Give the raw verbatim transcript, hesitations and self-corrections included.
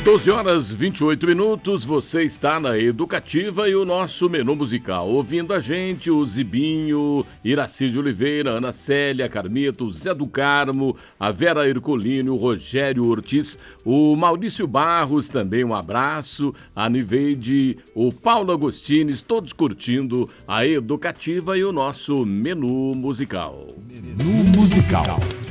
doze horas e vinte e oito minutos, você está na Educativa e o nosso menu musical. Ouvindo a gente, o Zibinho, Iracide Oliveira, Ana Célia, Carmito, Zé do Carmo, a Vera Herculino, o Rogério Ortiz, o Maurício Barros, também um abraço, a Niveide, o Paulo Agostines, todos curtindo a Educativa e o nosso menu musical. Menu musical.